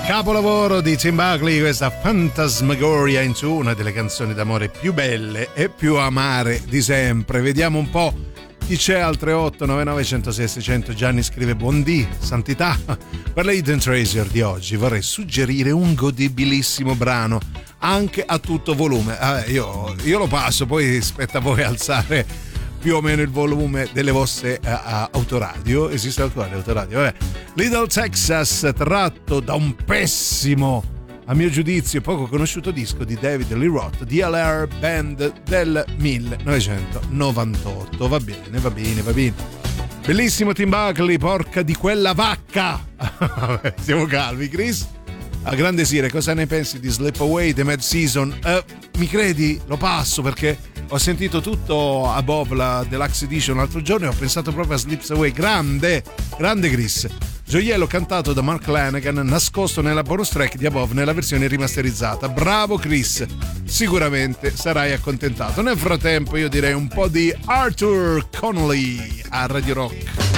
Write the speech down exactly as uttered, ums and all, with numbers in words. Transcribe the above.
Capolavoro di Tim Buckley, questa Phantasmagoria in su, una delle canzoni d'amore più belle e più amare di sempre. Vediamo un po' chi c'è al tre otto nove nove uno zero sei seicento. Gianni scrive: buondì, santità, per la Hidden Treasure di oggi vorrei suggerire un godibilissimo brano anche a tutto volume. Eh, io, io lo passo, poi spetta a voi alzare più o meno il volume delle vostre uh, uh, autoradio. Esiste ancora l'autoradio? Vabbè. Little Texas, tratto da un pessimo, a mio giudizio, poco conosciuto disco di David Lee Roth, D L R Band del millenovecentonovantotto. Va bene, va bene, va bene. Bellissimo Tim Buckley, porca di quella vacca. Siamo calmi, Chris. A grande Sire, cosa ne pensi di Slip Away, The Mad Season? Uh, mi credi? Lo passo perché ho sentito tutto Above, la Deluxe Edition l'altro giorno, e ho pensato proprio a Slips Away. Grande, grande Chris. Gioiello cantato da Mark Lanegan, nascosto nella bonus track di Above nella versione rimasterizzata. Bravo Chris, sicuramente sarai accontentato. Nel frattempo io direi un po' di Arthur Connolly a Radio Rock.